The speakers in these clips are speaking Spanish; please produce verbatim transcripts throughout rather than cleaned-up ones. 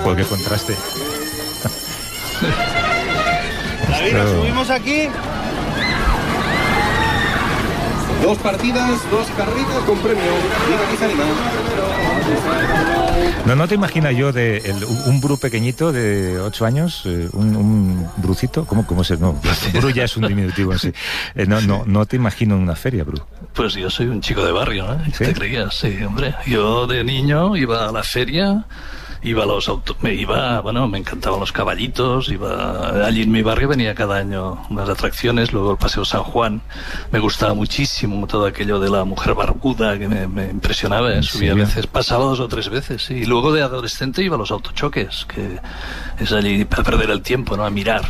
Pues qué contraste. David, ¿nos subimos aquí? Dos partidas, dos carritas con premio. Mira que se anima. No, no te imaginas yo de el, un Bru pequeñito de ocho años, eh, un, un Brucito, ¿cómo, cómo se? No, Bru ya es un diminutivo en sí. Eh, no, no, no te imagino en una feria, Bru. Pues yo soy un chico de barrio, ¿eh? ¿Sí? ¿Te creías? Sí, hombre. Yo de niño iba a la feria, iba a los autos, me iba, bueno, me encantaban los caballitos, iba allí en mi barrio venía cada año unas atracciones, luego el Paseo San Juan, me gustaba muchísimo todo aquello de la mujer barbuda que me, me impresionaba, ¿eh? Subía a veces, pasaba dos o tres veces, sí. Y luego de adolescente iba a los autochoques, que es allí para perder el tiempo, ¿no? A mirar.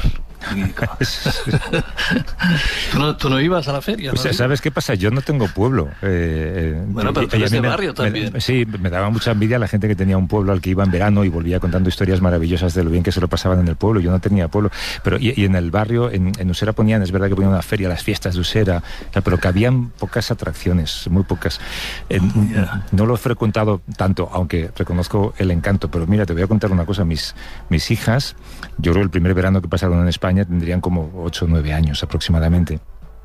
¿Tú, no, ¿Tú no ibas a la feria? Pues, ¿no? ¿Sabes qué pasa? Yo no tengo pueblo. Eh, eh, bueno, pero tú eres de barrio me, también. Me, sí, me daba mucha envidia la gente que tenía un pueblo al que iba en verano y volvía contando historias maravillosas de lo bien que se lo pasaban en el pueblo. Yo no tenía pueblo. Pero y, y en el barrio, en, en Usera ponían, es verdad que ponían una feria, las fiestas de Usera, pero que habían pocas atracciones, muy pocas. Eh, yeah. No lo he frecuentado tanto, aunque reconozco el encanto. Pero mira, te voy a contar una cosa. Mis, mis hijas, yo creo el primer verano que pasaron en España tendrían como ocho o nueve años aproximadamente.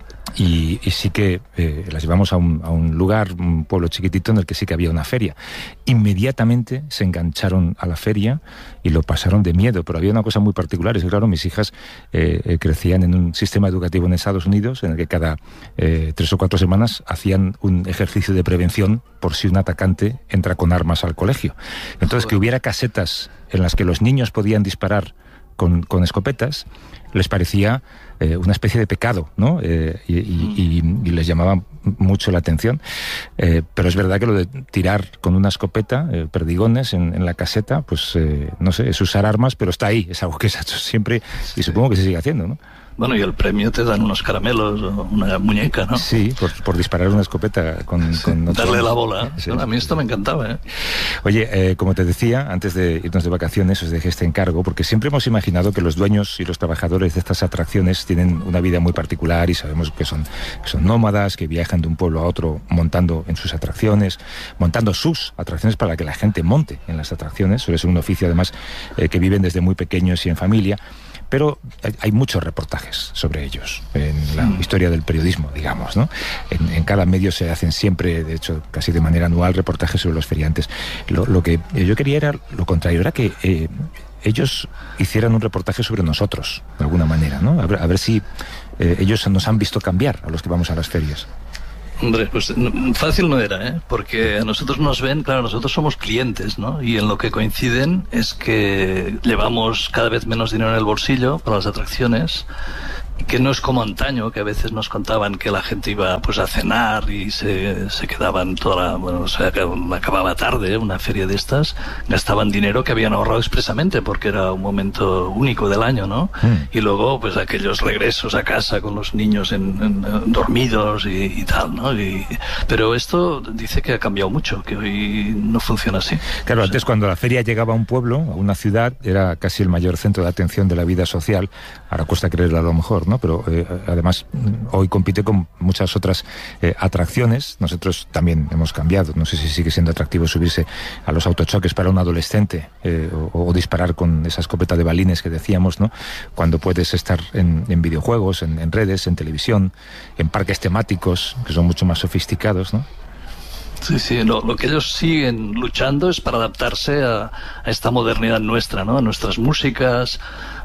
Y, y sí que eh, las llevamos a un, a un lugar, un pueblo chiquitito en el que sí que había una feria. Inmediatamente se engancharon a la feria y lo pasaron de miedo, pero había una cosa muy particular, es que claro, mis hijas eh, eh, crecían en un sistema educativo en Estados Unidos en el que cada eh, tres o cuatro semanas hacían un ejercicio de prevención por si un atacante entra con armas al colegio. Entonces, que hubiera casetas en las que los niños podían disparar Con, con escopetas, les parecía eh, una especie de pecado, ¿no? Eh, y, y, y, y les llamaba mucho la atención. Eh, pero es verdad que lo de tirar con una escopeta, eh, perdigones en, en la caseta, pues eh, no sé, es usar armas, pero está ahí, es algo que se ha hecho siempre y supongo que se sigue haciendo, ¿no? Bueno, y el premio te dan unos caramelos o una muñeca, ¿no? Sí, por, por disparar una escopeta con... con sí, darle la bola. Sí, bueno, a mí esto me encantaba, ¿eh? Oye, eh, como te decía, antes de irnos de vacaciones os dejé este encargo, porque siempre hemos imaginado que los dueños y los trabajadores de estas atracciones tienen una vida muy particular y sabemos que son, que son nómadas, que viajan de un pueblo a otro montando en sus atracciones, montando sus atracciones para que la gente monte en las atracciones. Suele ser un oficio, además, eh, que viven desde muy pequeños y en familia. Pero hay muchos reportajes sobre ellos en la mm. historia del periodismo, digamos, ¿no? En, en cada medio se hacen siempre, de hecho, casi de manera anual, reportajes sobre los feriantes. Lo, lo que yo quería era lo contrario, era que eh, ellos hicieran un reportaje sobre nosotros, de alguna manera, ¿no? A ver, a ver si eh, ellos nos han visto cambiar a los que vamos a las ferias. Hombre, pues no, fácil no era, ¿eh? Porque a nosotros nos ven, claro, nosotros somos clientes, ¿no? Y en lo que coinciden es que llevamos cada vez menos dinero en el bolsillo para las atracciones, que no es como antaño, que a veces nos contaban que la gente iba pues a cenar y se, se quedaban toda la, bueno, o sea, que acababa tarde, una feria de estas, gastaban dinero que habían ahorrado expresamente porque era un momento único del año, ¿no? Mm. Y luego pues aquellos regresos a casa con los niños en, en, en dormidos y, y tal, ¿no? Y, pero esto dice que ha cambiado mucho, que hoy no funciona así. Claro, o sea, antes cuando la feria llegaba a un pueblo, a una ciudad, era casi el mayor centro de atención de la vida social. Ahora cuesta creerlo a lo mejor, ¿no? Pero eh, además hoy compite con muchas otras eh, atracciones. Nosotros también hemos cambiado. No sé si sigue siendo atractivo subirse a los autochoques para un adolescente eh, o, o disparar con esa escopeta de balines que decíamos, ¿no? Cuando puedes estar en, en videojuegos, en, en redes, en televisión, en parques temáticos que son mucho más sofisticados, ¿no? Sí, sí, lo, lo que ellos siguen luchando es para adaptarse a, a esta modernidad nuestra, ¿no? A nuestras músicas,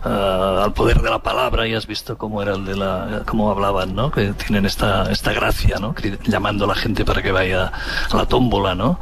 uh, al poder de la palabra. Y has visto cómo era el de la, cómo hablaban, ¿no? Que tienen esta, esta gracia, ¿no? Llamando a la gente para que vaya a la tómbola, ¿no?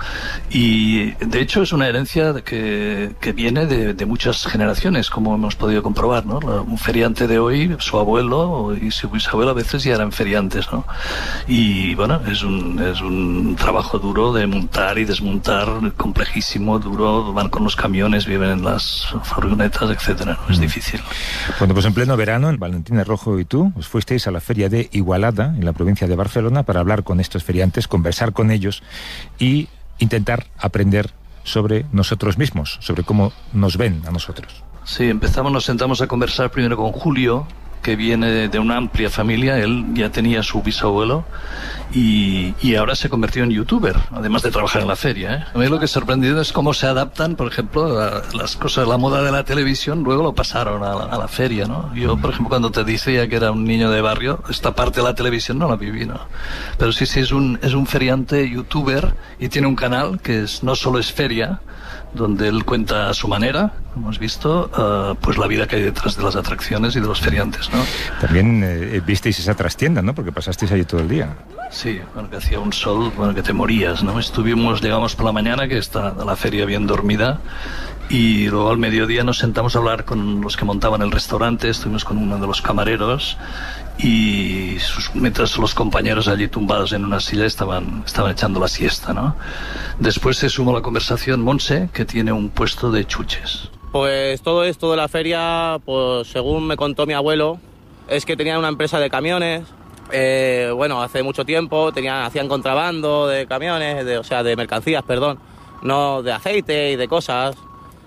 Y de hecho es una herencia que, que viene de, de muchas generaciones, como hemos podido comprobar, ¿no? Un feriante de hoy, su abuelo y su bisabuelo a veces ya eran feriantes, ¿no? Y bueno, es un, es un trabajo duro de montar y desmontar, complejísimo, duro, van con los camiones, viven en las furgonetas, etcétera, ¿no? Es mm. difícil. Bueno, pues en pleno verano, Valentina Rojo y tú os fuisteis a la feria de Igualada, en la provincia de Barcelona, para hablar con estos feriantes, conversar con ellos y intentar aprender sobre nosotros mismos, sobre cómo nos ven a nosotros. Sí, empezamos, nos sentamos a conversar primero con Julio, que viene de una amplia familia. Él ya tenía su bisabuelo y, y ahora se convirtió en youtuber, además de trabajar en la feria, ¿eh? A mí lo que es sorprendido es cómo se adaptan, por ejemplo, a las cosas, la moda de la televisión, luego lo pasaron a la, a la feria, ¿no? Yo, por ejemplo, cuando te decía que era un niño de barrio, esta parte de la televisión no la viví, ¿no? Pero sí, sí, es un, es un feriante youtuber y tiene un canal que es, no solo es feria, donde él cuenta a su manera, como hemos visto, uh, pues la vida que hay detrás de las atracciones y de los feriantes, ¿no? También eh, visteis esa trastienda, ¿no? Porque pasasteis allí todo el día. Sí, bueno, que hacía un sol, bueno, que te morías, ¿no? Estuvimos, llegamos por la mañana, que está la feria bien dormida, y luego al mediodía nos sentamos a hablar con los que montaban el restaurante, estuvimos con uno de los camareros, y sus, mientras los compañeros allí tumbados en una silla estaban, estaban echando la siesta, ¿no? Después se sumó a la conversación Monse, que tiene un puesto de chuches. Pues todo esto de la feria, pues según me contó mi abuelo, es que tenían una empresa de camiones. Eh, bueno, hace mucho tiempo tenían, hacían contrabando de camiones, de, o sea, de mercancías, perdón, no de aceite y de cosas.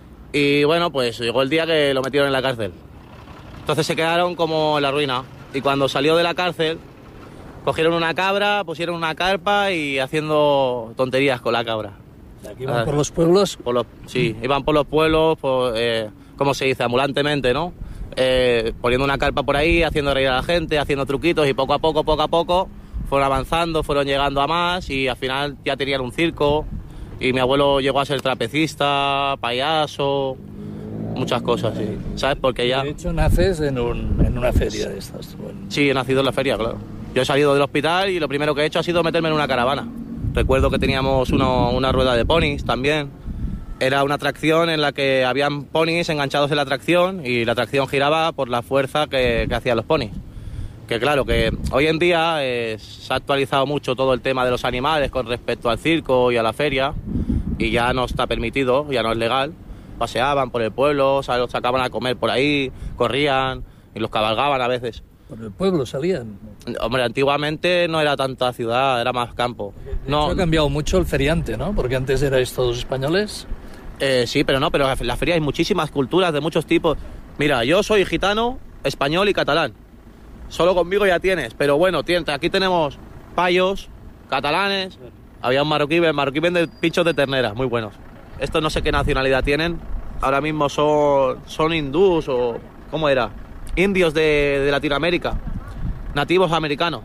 Y bueno, pues llegó el día que lo metieron en la cárcel. Entonces se quedaron como en la ruina. Y cuando salió de la cárcel, cogieron una cabra, pusieron una carpa y haciendo tonterías con la cabra. ¿Aquí iban por los pueblos? Por los, sí, iban por los pueblos, por, eh, ¿cómo se dice? Ambulantemente, ¿no? Eh, poniendo una carpa por ahí, haciendo reír a la gente, haciendo truquitos y poco a poco, poco a poco, fueron avanzando, fueron llegando a más y al final ya tenían un circo y mi abuelo llegó a ser trapecista, payaso, muchas cosas, sí. ¿Sabes? Porque ya... De hecho, naces en, un, en una feria de estas. Bueno. Sí, he nacido en la feria, claro. Yo he salido del hospital y lo primero que he hecho ha sido meterme en una caravana. Recuerdo que teníamos uno, una rueda de ponis también. Era una atracción en la que habían ponis enganchados en la atracción y la atracción giraba por la fuerza que, que hacían los ponis. Que claro, que hoy en día eh, se ha actualizado mucho todo el tema de los animales con respecto al circo y a la feria y ya no está permitido, ya no es legal. Paseaban por el pueblo, los sacaban a comer por ahí, corrían y los cabalgaban a veces. ¿Por el pueblo salían? Hombre, antiguamente no era tanta ciudad, era más campo. De no hecho, ha cambiado mucho el feriante, ¿no? Porque antes erais todos españoles. Eh, sí, pero no, pero en la feria hay muchísimas culturas de muchos tipos. Mira, yo soy gitano, español y catalán. Solo conmigo ya tienes, pero bueno, tienes, aquí tenemos payos, catalanes, había un marroquí, el marroquí vende pinchos de ternera, muy buenos. Estos no sé qué nacionalidad tienen, ahora mismo son, son hindús o... ¿cómo era? Indios de, de Latinoamérica, nativos americanos.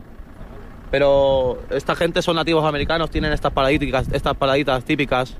Pero esta gente son nativos americanos, tienen estas paraditas, estas paraditas típicas.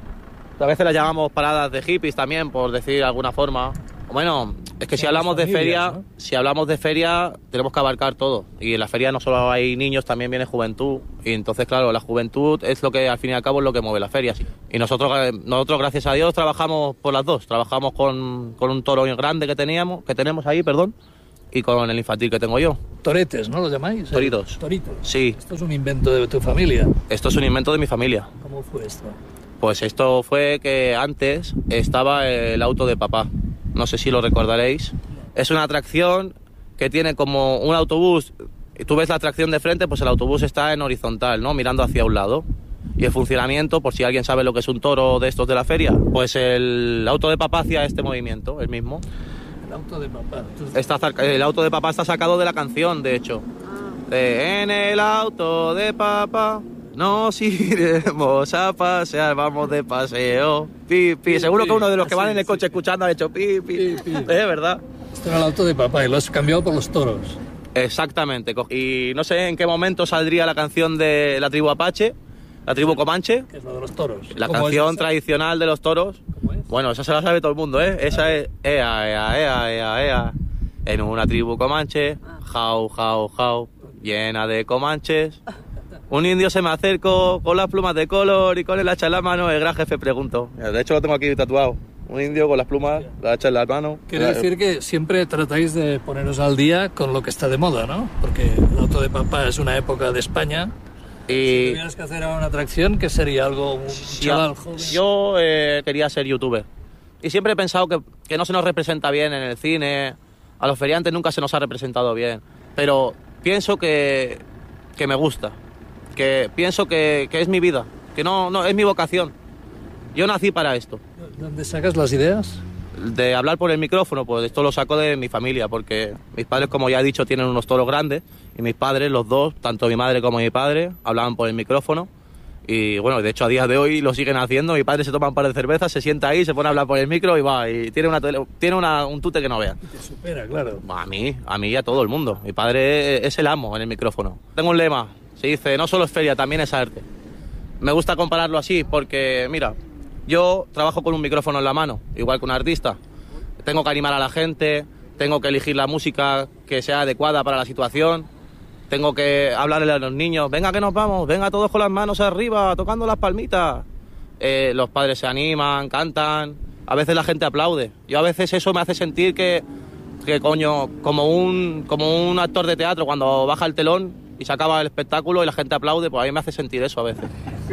A veces las llamamos paradas de hippies también, por decir de alguna forma. Bueno, es que si hablamos de feria, ¿no? Si hablamos de feria, tenemos que abarcar todo. Y en la feria no solo hay niños, también viene juventud. Y entonces, claro, la juventud es lo que, al fin y al cabo, es lo que mueve la feria. Y nosotros, nosotros gracias a Dios, trabajamos por las dos. Trabajamos con, con un toro grande que teníamos, que tenemos ahí, perdón, y con el infantil que tengo yo. Toretes, ¿no lo llamáis? Toritos. Toritos. Sí. Esto es un invento de tu familia. Esto es un invento de mi familia. ¿Cómo fue esto? Pues esto fue que antes estaba el auto de papá. No sé si lo recordaréis. Es una atracción que tiene como un autobús. Y tú ves la atracción de frente, pues el autobús está en horizontal, ¿no? Mirando hacia un lado. Y el funcionamiento, por si alguien sabe lo que es un toro de estos de la feria, pues el auto de papá hacía este movimiento, el mismo. El auto de papá. Está, el auto de papá está sacado de la canción, de hecho. De, en el auto de papá nos iremos a pasear, vamos de paseo. Pi, pi. Seguro que uno de los que van en el coche escuchando ha hecho pi, pi. Es verdad. Esto era el auto de papá y lo has cambiado por los toros. Exactamente. Y no sé en qué momento saldría la canción de la tribu Apache, la tribu Comanche. Que es la de los toros. La canción tradicional de los toros. ¿Cómo es? Bueno, esa se la sabe todo el mundo, ¿eh? Esa es ea, ea, ea, ea, ea. En una tribu Comanche, jau, jau, jau, llena de comanches. Un indio se me acercó con las plumas de color y con el hacha en la mano, el gran jefe preguntó. De hecho lo tengo aquí tatuado. Un indio con las plumas, la hacha en la mano. Quiere decir que siempre tratáis de poneros al día con lo que está de moda, ¿no? Porque el auto de papá es una época de España. Y... si tuvieras que hacer una atracción, ¿qué sería? ¿Algo, un chaval joven? Yo eh, quería ser youtuber. Y siempre he pensado que, que no se nos representa bien en el cine. A los feriantes nunca se nos ha representado bien. Pero pienso que, que me gusta. Que pienso que, que es mi vida, que no, no es mi vocación. Yo nací para esto. ¿Dónde sacas las ideas? De hablar por el micrófono, pues esto lo saco de mi familia, porque mis padres, como ya he dicho, tienen unos toros grandes, y mis padres, los dos, tanto mi madre como mi padre, hablaban por el micrófono, y bueno, de hecho a día de hoy lo siguen haciendo. Mi padre se toma un par de cervezas, se sienta ahí, se pone a hablar por el micro y va, y tiene una tele, tiene una, un tute que no veas. Y te supera, claro. A mí, a mí y a todo el mundo. Mi padre es el amo en el micrófono. Tengo un lema, se dice, no solo es feria, también es arte. Me gusta compararlo así porque, mira, yo trabajo con un micrófono en la mano, igual que un artista. Tengo que animar a la gente, tengo que elegir la música que sea adecuada para la situación, tengo que hablarle a los niños, venga que nos vamos, venga todos con las manos arriba, tocando las palmitas. Eh, los padres se animan, cantan, a veces la gente aplaude. Yo a veces eso me hace sentir que, que coño, como un, como un actor de teatro cuando baja el telón y se acaba el espectáculo y la gente aplaude, pues a mí me hace sentir eso a veces.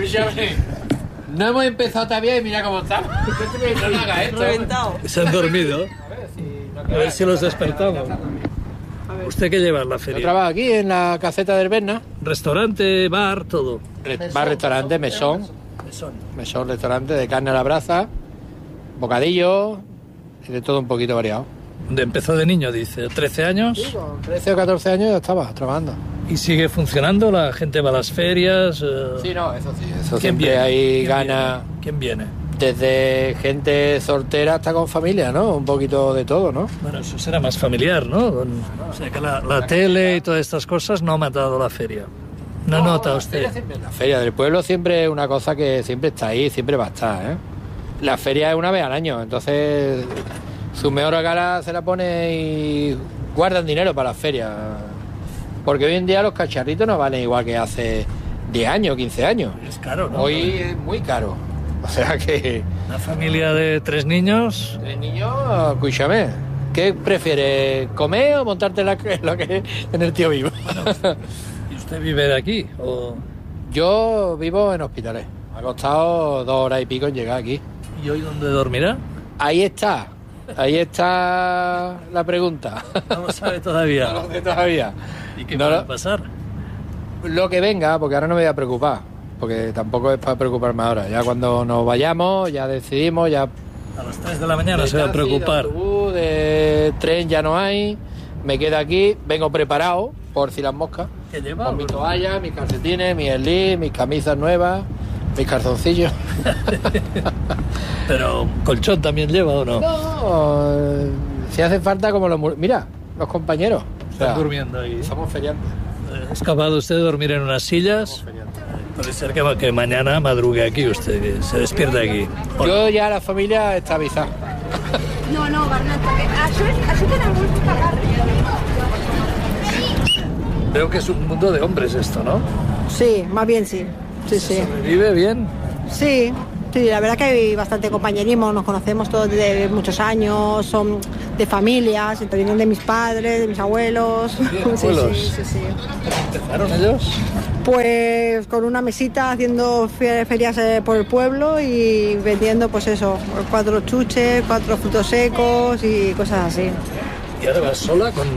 No hemos empezado todavía y mira cómo estamos. Reventado. Se han dormido. A ver si los despertamos. ¿Usted qué lleva en la feria? Yo trabajo aquí en la caseta del Berna. Restaurante, bar, todo. Re- bar, restaurante, mesón. Mesón. Mesón, restaurante de carne a la brasa, bocadillo, y de todo un poquito variado. ¿De empezó de niño, dice? ¿trece años? Sí, con trece o catorce años ya estaba trabajando. ¿Y sigue funcionando? ¿La gente va a las ferias? Eh... Sí, no, eso sí. Eso ¿Quién siempre viene? hay ¿Quién ganas. viene? ¿Quién viene? Desde gente soltera hasta con familia, ¿no? Un poquito de todo, ¿no? Bueno, eso será más familiar, ¿no? Con- O sea, que la, la tele y todas estas cosas no ha matado la feria. ¿No, nota usted? La feria del pueblo siempre es una cosa que siempre está ahí, siempre va a estar, ¿eh? La feria es una vez al año, entonces su mejor cara se la pone y guardan dinero para las ferias. Porque hoy en día los cacharritos no valen igual que hace diez años, quince años. Es caro, ¿no? Hoy es muy caro. O sea que... Una familia de tres niños. El niño, escúchame, ¿qué prefieres? ¿Comer o montarte en, la, en lo que en el tío vivo? ¿Y usted vive de aquí? ¿O... Yo vivo en Hospitales. Me ha costado dos horas y pico en llegar aquí. ¿Y hoy dónde dormirá? Ahí está. Ahí está la pregunta. No lo sabe todavía. No lo sé todavía. ¿Y qué No va lo- a pasar? Lo que venga, porque ahora no me voy a preocupar. Porque tampoco es para preocuparme ahora. Ya cuando nos vayamos, ya decidimos, ya... A las tres de la mañana se va a de taxi, preocupar. De autobús, de tren ya no hay. Me quedo aquí, vengo preparado, por si las moscas. ¿Qué lleva? Con mi toalla, mis calcetines, mis slips, mis camisas nuevas, mis calzoncillos. Pero colchón también lleva o no. No, eh, si hace falta como los... mu- Mira, los compañeros. O sea, Están durmiendo ahí. somos feriantes. ¿Es capaz usted de dormir en unas sillas? Puede ser que, que mañana madrugue aquí usted, que se despierte aquí. Yo ya la familia está avisada. No, no, Bernat, perquè això, és, això tenen molt que pagar. Veo que es un mundo de hombres esto, ¿no? Sí, más bien sí. Sí, sí. ¿Vive bien? Sí, sí, la verdad que hay bastante compañerismo, nos conocemos todos desde muchos años, son de familias, entonces vienen de mis padres, de mis abuelos. Bien, Sí, abuelos. sí, sí, sí. ¿Empezaron ellos? Pues con una mesita haciendo fe- ferias eh, por el pueblo y vendiendo pues eso, cuatro chuches, cuatro frutos secos y cosas así. ¿Y ahora vas sola con